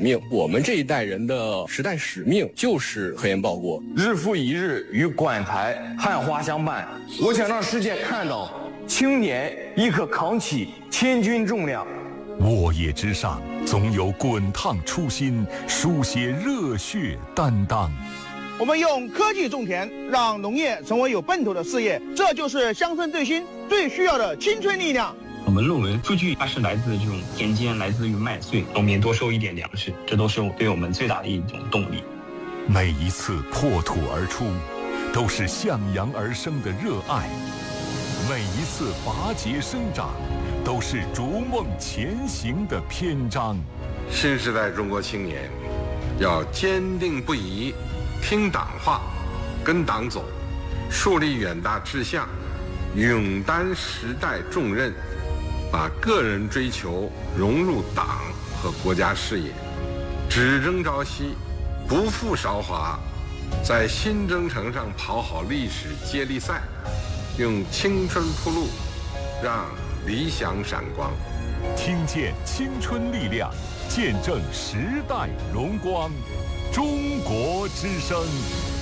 命。我们这一代人的时代使命就是科研报国， 日复一日与馆台汉花相伴。我想让世界看到，青年亦可扛起千钧重量。 沃野之上，总有滚烫初心，书写热血担当。 我们用科技种田，让农业成为有奔头的事业，这就是乡村振兴最需要的青春力量。 我们论文数据它是来自这种田间，来自于麦穗，农民多收一点粮食，这都是对我们最大的一种动力。 每一次破土而出，都是向阳而生的热爱；每一次拔节生长，都是逐梦前行的篇章。 新时代中国青年要坚定不移，听党话，跟党走，树立远大志向，勇担时代重任，把个人追求融入党和国家事业，只争朝夕，不负韶华，在新征程上跑好历史接力赛，用青春铺路，让理想闪光。 听见青春力量，见证时代荣光。中国之声。